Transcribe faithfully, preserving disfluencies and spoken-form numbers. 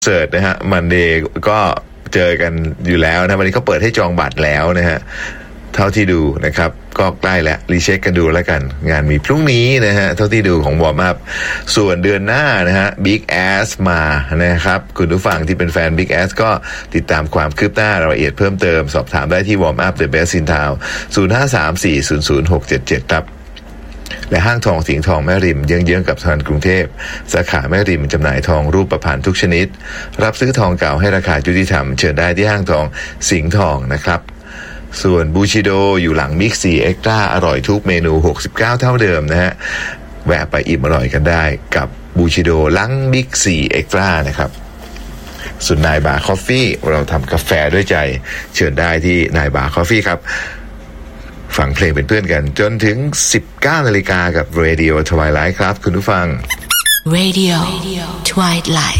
เสิร์ตนะฮะมันเดย์ก็เจอกันอยู่แล้วนะวันนี้เขาเปิดให้จองบัตรแล้วนะฮะเท่าที่ดูนะครับก็ใกล้แล้วรีเช็คกันดูแล้วกันงานมีพรุ่งนี้นะฮะเท่าที่ดูของวอร์มอัพส่วนเดือนหน้านะฮะ Big Ass มานะครับคุณผู้ฟังที่เป็นแฟน Big Ass ก็ติดตามความคืบหน้ารายละเอียดเพิ่มเติมสอบถามได้ที่ Warm Up The Best in Town ศูนย์ ห้า สาม สี่ ศูนย์ ศูนย์ หก เจ็ด เจ็ดครับและห้างทองสิงห์ทองแม่ริมเยื้องๆกับธนาคารกรุงเทพสาขาแม่ริมจำหน่ายทองรูปพรรณทุกชนิดรับซื้อทองเก่าให้ราคายุติธรรมเชิญได้ที่ห้างทองสิงห์ทองนะครับส่วนบูชิโดอยู่หลังบิ๊กซีเอ็กซ์ตร้าอร่อยทุกเมนูหกสิบเก้าเท่าเดิมนะฮะแวะไปอิ่มอร่อยกันได้กับบูชิโดหลังบิ๊กซีเอ็กซ์ตร้านะครับส่วนนายบาร์คอฟฟี่เราทำกาแฟด้วยใจเชิญได้ที่นายบาร์คอฟฟี่ครับฟังเพลงเป็นเพื่อนกันจนถึง สิบเก้านาฬิกากับ Radio Twilight ครับคุณผู้ฟัง Radio Twilight